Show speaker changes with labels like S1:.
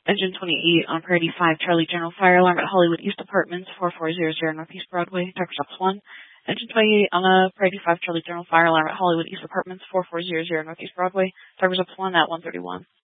S1: Engine 28 on Priority 5, Charlie General Fire Alarm at Hollywood East Apartments, 4400 Northeast Broadway, Tucker Stops 1. Engine 28 on Priority 5, Charlie General Fire Alarm at Hollywood East Apartments, 4400 Northeast Broadway, Tucker Stops 1 at 131.